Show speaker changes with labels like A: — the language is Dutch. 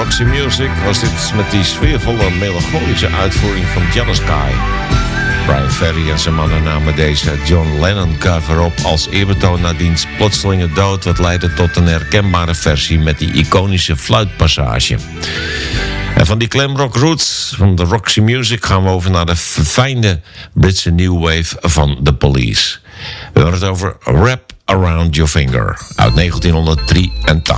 A: Roxy Music was dit met die sfeervolle melancholische uitvoering van Jealous Guy. Brian Ferry en zijn mannen namen deze John Lennon cover op als eerbetoon na diens plotselinge dood, wat leidde tot een herkenbare versie met die iconische fluitpassage. En van die glamrock roots van de Roxy Music gaan we over naar de verfijnde Britse new wave van The Police. We hebben het over Wrap Around Your Finger uit 1983.